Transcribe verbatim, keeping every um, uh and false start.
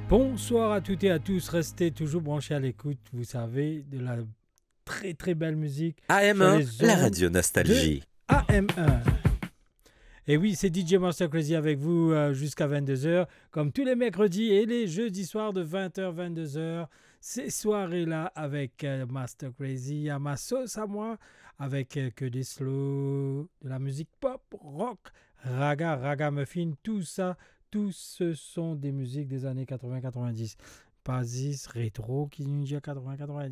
Bonsoir à toutes et à tous, restez toujours branchés à l'écoute, vous savez, de la très très belle musique A M sur un, les la ondes radio de nostalgie. A M un. Et oui, c'est D J Master Crazy avec vous euh, jusqu'à vingt-deux heures, comme tous les mercredis et les jeudis soirs de vingt heures à vingt-deux heures. Ces soirées-là avec euh, Master Crazy à ma sauce à moi, avec euh, que des slow, de la musique pop, rock, raga, ragamuffin, tout ça, tout ce sont des musiques des années quatre-vingts quatre-vingt-dix. Pas rétro qui nous dit quatre-vingts quatre-vingt-dix.